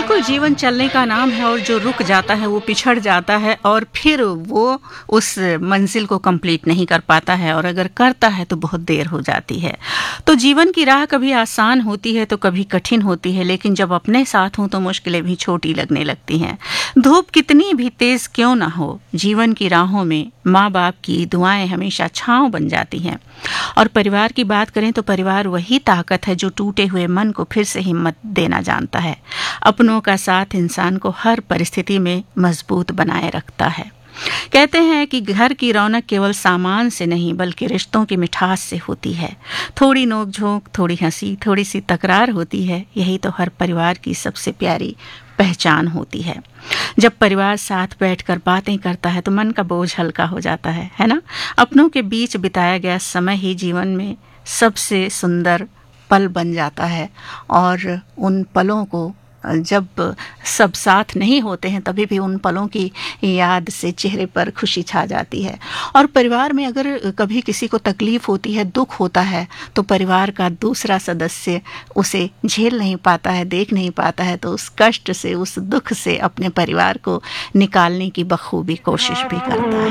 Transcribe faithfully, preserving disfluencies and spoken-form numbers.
बिल्कुल, जीवन चलने का नाम है और जो रुक जाता है वो पिछड़ जाता है और फिर वो उस मंजिल को कंप्लीट नहीं कर पाता है, और अगर करता है तो बहुत देर हो जाती है। तो जीवन की राह कभी आसान होती है तो कभी कठिन होती है, लेकिन जब अपने साथ हों तो मुश्किलें भी छोटी लगने लगती हैं। धूप कितनी भी तेज क्यों ना हो, जीवन की राहों में माँ बाप की दुआएं हमेशा छांव बन जाती हैं। और परिवार की बात करें तो परिवार वही ताकत है जो टूटे हुए मन को फिर से हिम्मत देना जानता है। अपनों का साथ इंसान को हर परिस्थिति में मजबूत बनाए रखता है। कहते हैं कि घर की रौनक केवल सामान से नहीं बल्कि रिश्तों की मिठास से होती है। थोड़ी नोक-झोंक, थोड़ी हंसी, थोड़ी सी तकरार होती है, यही तो हर परिवार की सबसे प्यारी पहचान होती है। जब परिवार साथ बैठकर बातें करता है तो मन का बोझ हल्का हो जाता है, है ना? अपनों के बीच बिताया गया समय ही जीवन में सबसे सुंदर पल बन जाता है, और उन पलों को जब सब साथ नहीं होते हैं तभी भी उन पलों की याद से चेहरे पर खुशी छा जाती है। और परिवार में अगर कभी किसी को तकलीफ होती है, दुख होता है, तो परिवार का दूसरा सदस्य उसे झेल नहीं पाता है, देख नहीं पाता है, तो उस कष्ट से, उस दुख से अपने परिवार को निकालने की बखूबी कोशिश भी करता है।